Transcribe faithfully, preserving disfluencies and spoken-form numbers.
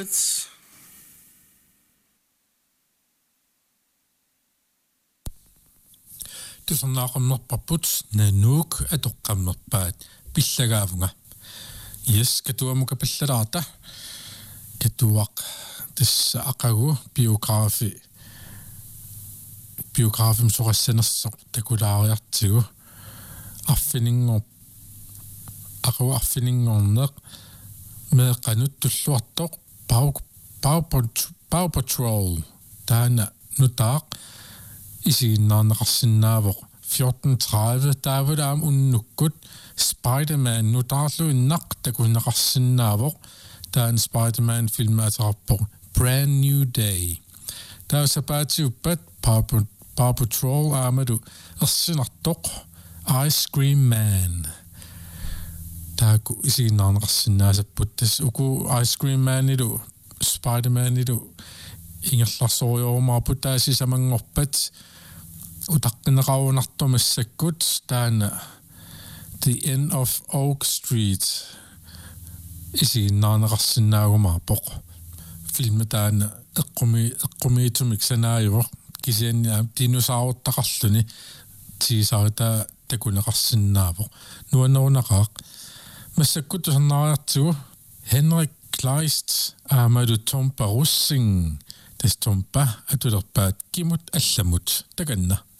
Puppets. Tusarnaaqamnerparput nanuuk atoqqamnerpaat pillagaavunga. Yes, katuamuka pillalaarta. Katuaq tissa aqagu biografi biografim soqassanersoq takulaariartigu arfiningor aqagu arfiningorneq meeqanut tulluartoq pau pau pau patrol taana nutaaq isiinnaarneqarsinnaavoq fjorten tredive taavulaam unnukkut Spider-Man nutaarlu innaq takunneqarsinnaavoq taan Spider-Man film atarappoq Brand New Day taasapaatiuppat Paw Patrol aamadu ersinartoq Ice Cream Man taaku isiinnaarneqarsinnaasapput tas uku Ice Cream Manilu Spider-Manilu ingerlarsoriormaarput taasisamangorpat utaqqinneqarunartumassakkut taana The End of Oak Street isiinnaarneqarsinnaagumaarpoq filmi taana eqqumi eqqumiitumik sanaajuvoq kisianni dinosaurtaqarluni tiisaarita takuneqarsinnaavoq nuannerunaqaaq massakkut tusarnaariartigu Henrik Kleist aamadu Tompa Russing tas Tompa atulerpaat kimut allamut takanna